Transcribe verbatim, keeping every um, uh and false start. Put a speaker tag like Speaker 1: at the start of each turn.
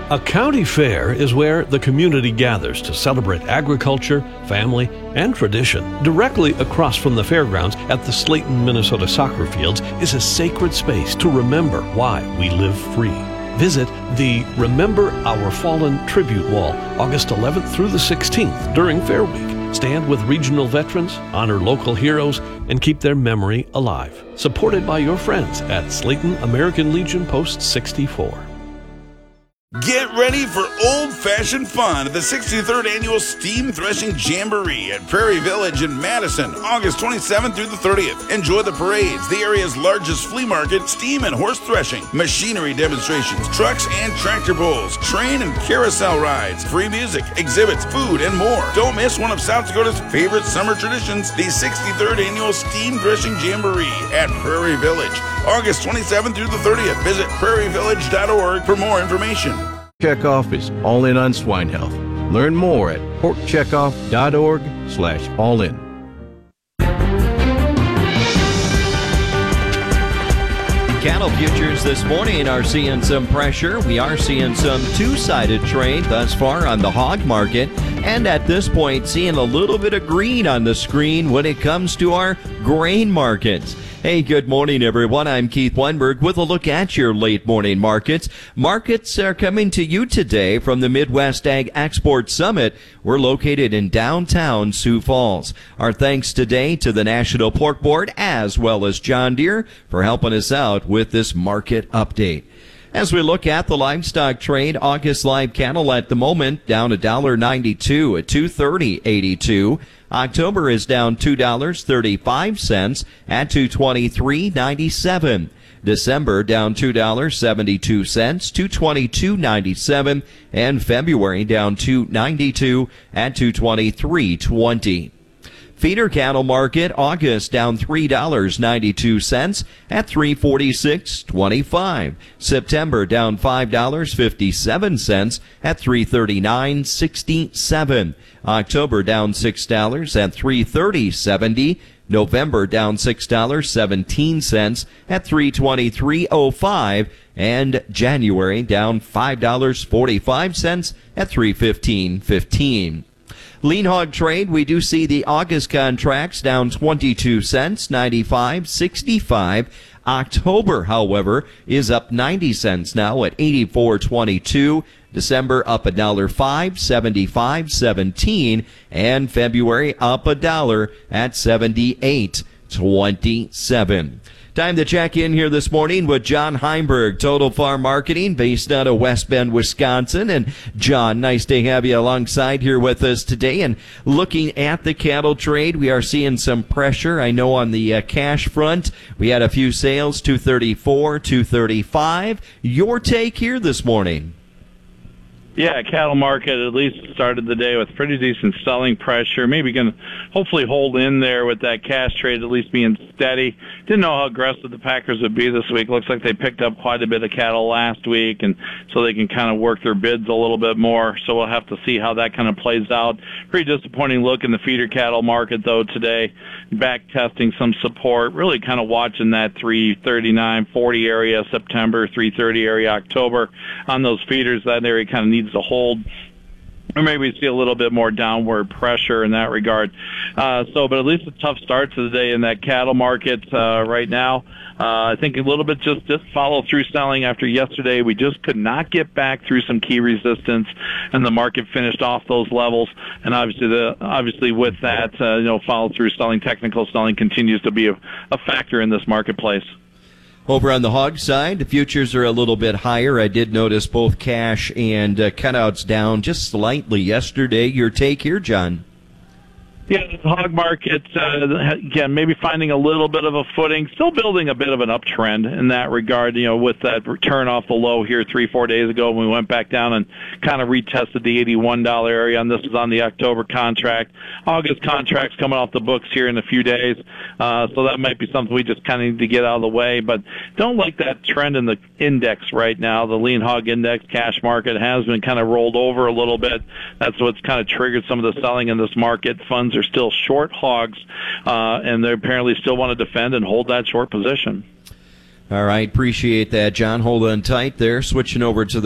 Speaker 1: A county fair is where the community gathers to celebrate agriculture, family, and tradition. Directly across from the fairgrounds at the Slayton, Minnesota soccer fields is a sacred space to remember why we live free. Visit the Remember Our Fallen Tribute Wall August eleventh through the sixteenth during Fair Week. Stand with regional veterans, honor local heroes, and keep their memory alive. Supported by your friends at Slayton American Legion Post sixty-four.
Speaker 2: Get ready for old-fashioned fun at the sixty-third Annual Steam Threshing Jamboree at Prairie Village in Madison, August twenty-seventh through the thirtieth. Enjoy the parades, the area's largest flea market, steam and horse threshing, machinery demonstrations, trucks and tractor pulls, train and carousel rides, free music, exhibits, food, and more. Don't miss one of South Dakota's favorite summer traditions, the sixty-third Annual Steam Threshing Jamboree at Prairie Village, August twenty-seventh through the thirtieth. Visit prairie village dot org for more information.
Speaker 3: Checkoff is all in on swine health. Learn more at pork checkoff dot org slash all in.
Speaker 4: Cattle futures this morning are seeing some pressure. We are seeing some two-sided trade thus far on the hog market. And at this point, seeing a little bit of green on the screen when it comes to our grain markets. Hey, good morning, everyone. I'm Keith Weinberg with a look at your late morning markets. Markets are coming to you today from the Midwest Ag Export Summit. We're located in downtown Sioux Falls. Our thanks today to the National Pork Board as well as John Deere for helping us out with this market update. As we look at the livestock trade, August live cattle at the moment down one dollar ninety-two at two thirty eighty-two. October is down two dollars and thirty-five cents at two twenty-three ninety-seven. December down two dollars and seventy-two cents, two twenty-two ninety-seven, and February down two ninety-two at two twenty-three twenty. Feeder cattle market, August down three dollars and ninety-two cents at three forty-six twenty-five. September down five dollars and fifty-seven cents at three thirty-nine sixty-seven. October down six dollars at three thirty seventy. November down six dollars and seventeen cents at three twenty-three oh five. And January down five dollars and forty-five cents at three fifteen fifteen. Lean hog trade, we do see the August contracts down twenty-two cents, ninety-five sixty-five. October, however, is up ninety cents now at eighty-four twenty-two. December up a dollar five, seventy-five seventeen, and February up a dollar at seventy-eight twenty-seven. Time to check in here this morning with John Heimberg, Total Farm Marketing, based out of West Bend, Wisconsin. And John, nice to have you alongside here with us today. And looking at the cattle trade, we are seeing some pressure. I know on the uh, cash front, we had a few sales, two thirty-four, two thirty-five. Your take here this morning?
Speaker 5: Yeah, cattle market at least started the day with pretty decent selling pressure. Maybe going to hopefully hold in there with that cash trade at least being steady. Didn't know how aggressive the Packers would be this week. Looks like they picked up quite a bit of cattle last week, and so they can kind of work their bids a little bit more. So we'll have to see how that kind of plays out. Pretty disappointing look in the feeder cattle market, though, today. Back testing some support, really kind of watching that three thirty-nine forty area September, three thirty area October. On those feeders, that area kind of needs to hold, or maybe we see a little bit more downward pressure in that regard. Uh, so, but at least a tough start to the day in that cattle market uh, right now. Uh, I think a little bit just, just follow through selling after yesterday. We just could not get back through some key resistance, and the market finished off those levels. And obviously, the obviously with that, uh, you know, follow through selling, technical selling continues to be a, a factor in this marketplace.
Speaker 4: Over on the hog side, the futures are a little bit higher. I did notice both cash and uh, cutouts down just slightly yesterday. Your take here, John?
Speaker 5: Yeah, the hog market, uh, again, maybe finding a little bit of a footing, still building a bit of an uptrend in that regard, you know, with that return off the low here three, four days ago when we went back down and kind of retested the eighty-one dollar area, and this is on the October contract. August contract's coming off the books here in a few days, uh, so that might be something we just kind of need to get out of the way, but don't like that trend in the index right now. The lean hog index cash market has been kind of rolled over a little bit. That's what's kind of triggered some of the selling in this market. Funds are still short hogs, uh, and they apparently still want to defend and hold that short position.
Speaker 4: All right, appreciate that, John. Hold on tight there. Switching over to the